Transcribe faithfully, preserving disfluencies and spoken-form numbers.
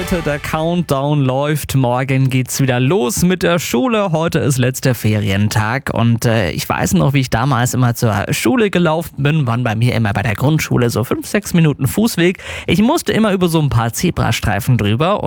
Leute, der Countdown läuft. Morgen geht's wieder los mit der Schule. Heute ist letzter Ferientag und äh, ich weiß noch, wie ich damals immer zur Schule gelaufen bin. Waren bei mir immer bei der Grundschule so fünf, sechs Minuten Fußweg. Ich musste immer über so ein paar Zebrastreifen drüber.